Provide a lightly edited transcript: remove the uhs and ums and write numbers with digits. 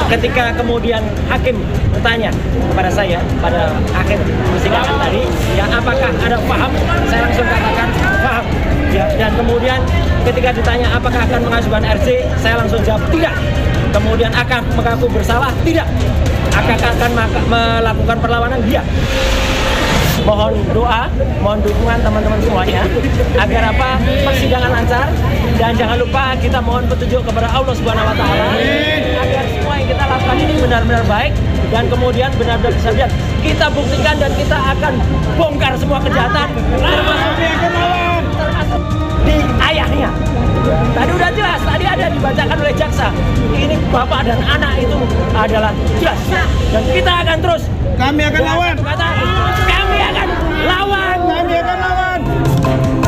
ketika kemudian hakim bertanya kepada saya pada akhir persidangan tadi, ya apakah ada paham? Saya langsung katakan paham. Ya, dan kemudian ketika ditanya apakah akan mengajukan RC, saya langsung jawab tidak. Kemudian akan mengaku bersalah? Tidak. Akan melakukan perlawanan? Dia. Mohon doa, mohon dukungan teman-teman semuanya agar apa persidangan lancar, dan jangan lupa kita mohon petunjuk kepada Allah Subhanahu wa taala agar semua yang kita lakukan ini benar-benar baik dan kemudian benar-benar bisa lihat kita buktikan dan kita akan bongkar semua kejahatan termasuk di ayahnya. Tadi udah jelas, tadi ada dibacakan oleh jaksa. Ini bapak dan anak itu adalah jelas dan kita akan terus. Kami akan lawan. Kata